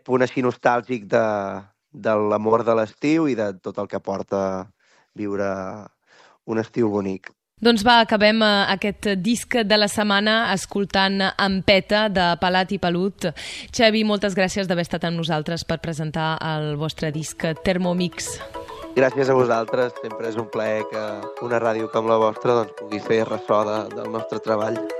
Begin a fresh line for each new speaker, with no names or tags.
punt així nostàlgic de l'amor de l'estiu i de tot el que porta viure un estiu bonic.
Doncs va, acabem aquest disc de la setmana escoltant Empeta de Pelat i Pelut. Xavi, moltes gràcies d'haver estat amb nosaltres per presentar el vostre disc Thermomix.
Gràcies a vosaltres, sempre és un plaer que una ràdio com la vostra pugui fer ressò del nostre treball.